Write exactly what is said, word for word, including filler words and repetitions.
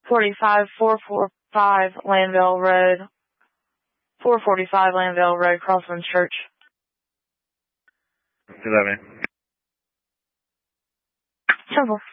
forty-five, four forty-five Landvale Road. four forty-five Landvale Road, Crosslands Church. Good evening. Temple.